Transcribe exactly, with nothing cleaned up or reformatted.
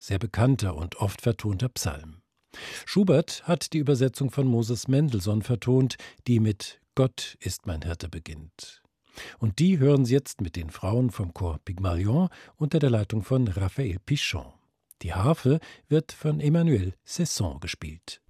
sehr bekannter und oft vertonter Psalm. Schubert hat die Übersetzung von Moses Mendelssohn vertont, die mit »Gott ist mein Hirte« beginnt. Und die hören Sie jetzt mit den Frauen vom Chor Pygmalion unter der Leitung von Raphael Pichon. Die Harfe wird von Emmanuel Cesson gespielt.